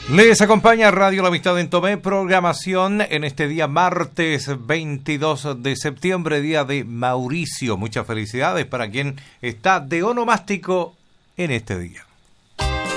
Les acompaña Radio La Amistad en Tomé, programación en este día martes 22 de septiembre, día de Mauricio. Muchas felicidades para quien está de onomástico en este día.